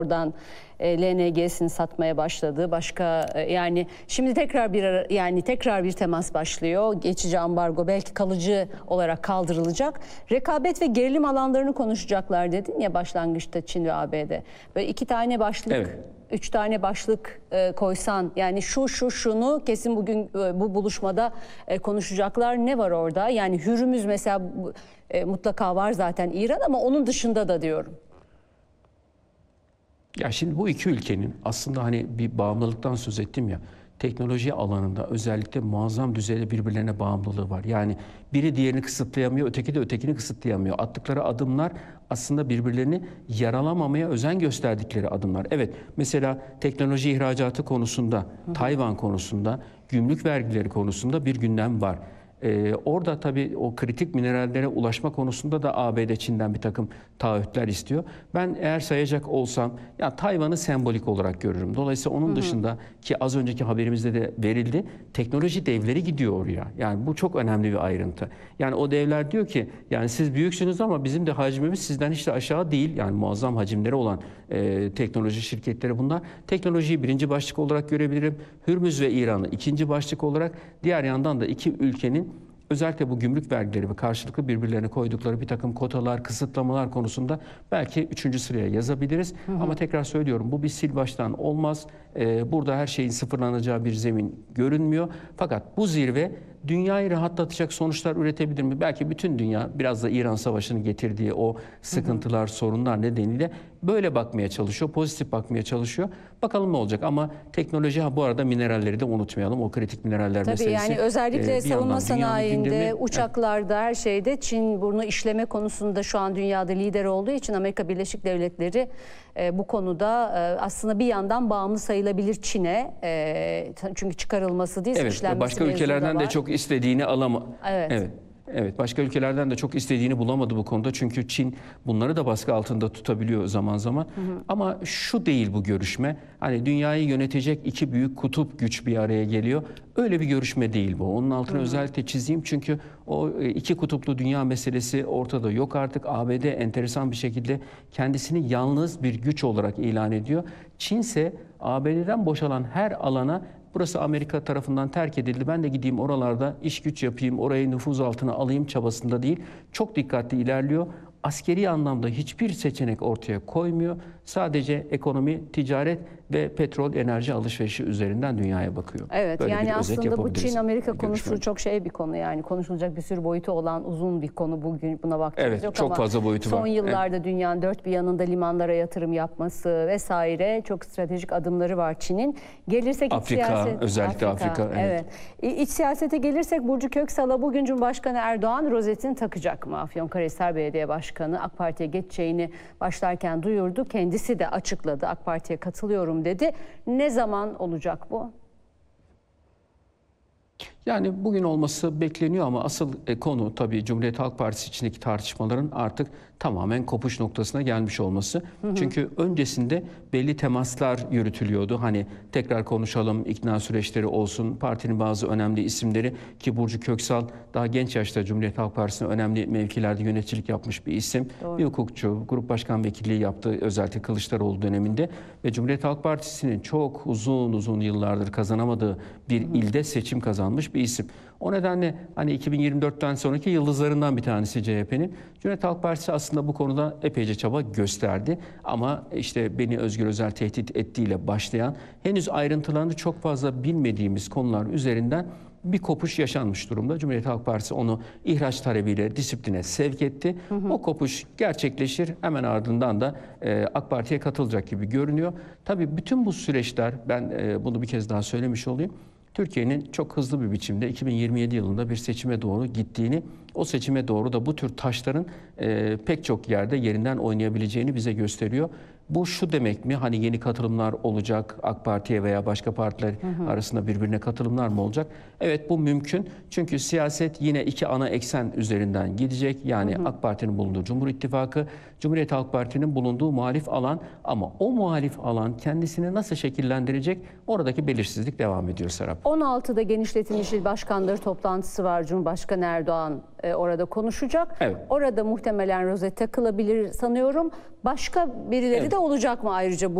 Oradan LNG'sini satmaya başladı. Başka yani şimdi tekrar bir temas başlıyor. Geçici ambargo belki kalıcı olarak kaldırılacak. Rekabet ve gerilim alanlarını konuşacaklar dedin ya başlangıçta Çin ve ABD. Böyle 2 tane başlık, evet. 3 tane başlık koysan yani şunu kesin bugün bu buluşmada konuşacaklar. Ne var orada? Yani Hürmüz mesela mutlaka var zaten İran ama onun dışında da diyorum. Ya şimdi bu iki ülkenin aslında hani bir bağımlılıktan söz ettim ya, teknoloji alanında özellikle muazzam düzeyde birbirlerine bağımlılığı var. Yani biri diğerini kısıtlayamıyor, öteki de ötekini kısıtlayamıyor. Attıkları adımlar aslında birbirlerini yaralamamaya özen gösterdikleri adımlar. Evet, mesela teknoloji ihracatı konusunda, Tayvan konusunda, gümrük vergileri konusunda bir gündem var. Orada tabii o kritik minerallere ulaşma konusunda da ABD Çin'den bir takım taahhütler istiyor. Ben eğer sayacak olsam ya Tayvan'ı sembolik olarak görürüm. Dolayısıyla onun dışında ki az önceki haberimizde de verildi, teknoloji devleri gidiyor oraya. Yani bu çok önemli bir ayrıntı. Yani o devler diyor ki yani siz büyüksünüz ama bizim de hacmimiz sizden hiç de aşağı değil. Yani muazzam hacimleri olan teknoloji şirketleri bunlar. Teknolojiyi birinci başlık olarak görebilirim. Hürmüz ve İran'ı ikinci başlık olarak, diğer yandan da iki ülkenin özellikle bu gümrük vergileri ve karşılıklı birbirlerine koydukları bir takım kotalar, kısıtlamalar konusunda belki 3. sıraya yazabiliriz. Ama tekrar söylüyorum, bu bir sil baştan olmaz. Burada her şeyin sıfırlanacağı bir zemin görünmüyor. Fakat bu zirve dünyayı rahatlatacak sonuçlar üretebilir mi? Belki bütün dünya biraz da İran Savaşı'nın getirdiği o sıkıntılar, sorunlar nedeniyle böyle bakmaya çalışıyor, pozitif bakmaya çalışıyor. Bakalım ne olacak ama teknoloji, bu arada mineralleri de unutmayalım. O kritik mineraller tabii meselesi. Yani özellikle savunma sanayinde, gündemi, uçaklarda, her şeyde Çin bunu işleme konusunda şu an dünyada lider olduğu için Amerika Birleşik Devletleri bu konuda aslında bir yandan bağımlı sayılabilir Çin'e. Çünkü çıkarılması değil, evet, işlenmesi başka ülkelerden de çok istediğini Evet, başka ülkelerden de çok istediğini bulamadı bu konuda. Çünkü Çin bunları da baskı altında tutabiliyor zaman zaman. Ama şu değil bu görüşme. Hani dünyayı yönetecek iki büyük kutup güç bir araya geliyor. Öyle bir görüşme değil bu. Onun altını özellikle çizeyim. Çünkü o iki kutuplu dünya meselesi ortada yok artık. ABD enteresan bir şekilde kendisini yalnız bir güç olarak ilan ediyor. Çin ise ABD'den boşalan her alana burası Amerika tarafından terk edildi, ben de gideyim oralarda iş güç yapayım, orayı nüfuz altına alayım çabasında değil. Çok dikkatli ilerliyor. Askeri anlamda hiçbir seçenek ortaya koymuyor. Sadece ekonomi, ticaret ve petrol, enerji alışverişi üzerinden dünyaya bakıyor. Evet, böyle yani aslında bu Çin-Amerika konusu görüşme. çok bir konu. Yani konuşulacak bir sürü boyutu olan uzun bir konu, bugün buna baktığımız evet, yok çok ama fazla boyutu var. Son yıllarda dünyanın dört bir yanında limanlara yatırım yapması vesaire çok stratejik adımları var Çin'in. Gelirsek özellikle Afrika. Evet. İç siyasete gelirsek Burcu Köksal'a bugün Cumhurbaşkanı Erdoğan rozetini takacak mı? Afyonkarahisar Belediye Başkanı AK Parti'ye geçeceğini başlarken duyurdu. Kendisi de açıkladı. AK Parti'ye katılıyorum dedi. Ne zaman olacak bu? Yani bugün olması bekleniyor ama asıl konu tabii Cumhuriyet Halk Partisi içindeki tartışmaların artık tamamen kopuş noktasına gelmiş olması. Çünkü öncesinde belli temaslar yürütülüyordu. Hani tekrar konuşalım, ikna süreçleri olsun, partinin bazı önemli isimleri ki Burcu Köksal daha genç yaşta Cumhuriyet Halk Partisi'ne önemli mevkilerde yöneticilik yapmış bir isim. Doğru. Bir hukukçu, grup başkan vekilliği yaptı özellikle Kılıçdaroğlu döneminde ve Cumhuriyet Halk Partisi'nin çok uzun yıllardır kazanamadığı bir ilde seçim kazanmış bir isim. O nedenle hani 2024'ten sonraki yıldızlarından bir tanesi CHP'nin. Cumhuriyet Halk Partisi aslında bu konuda epeyce çaba gösterdi. Ama işte beni Özgür Özel tehdit ettiğiyle başlayan, henüz ayrıntılarını çok fazla bilmediğimiz konular üzerinden bir kopuş yaşanmış durumda. Cumhuriyet Halk Partisi onu ihraç talebiyle disipline sevk etti. O kopuş gerçekleşir. Hemen ardından da AK Parti'ye katılacak gibi görünüyor. Tabii bütün bu süreçler, ben bunu bir kez daha söylemiş olayım, Türkiye'nin çok hızlı bir biçimde 2027 yılında bir seçime doğru gittiğini, o seçime doğru da bu tür taşların pek çok yerde yerinden oynayabileceğini bize gösteriyor. Bu şu demek mi? Hani yeni katılımlar olacak AK Parti'ye veya başka partiler arasında birbirine katılımlar mı olacak? Evet, bu mümkün. Çünkü siyaset yine iki ana eksen üzerinden gidecek. Yani AK Parti'nin bulunduğu Cumhur İttifakı, Cumhuriyet Halk Parti'nin bulunduğu muhalif alan, ama o muhalif alan kendisini nasıl şekillendirecek? Oradaki belirsizlik devam ediyor Serap. 16'da genişletilmiş il başkanları toplantısı var. Cumhurbaşkanı Erdoğan orada konuşacak. Evet. Orada muhtemelen rozet takılabilir sanıyorum. Başka birileri de olacak mı ayrıca bu